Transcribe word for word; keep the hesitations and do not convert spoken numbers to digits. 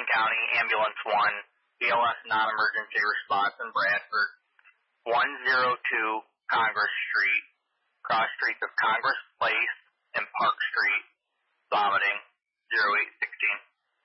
County Ambulance one, B L S non-emergency response in Bradford, one oh two Congress Street, cross streets of Congress Place and Park Street, vomiting.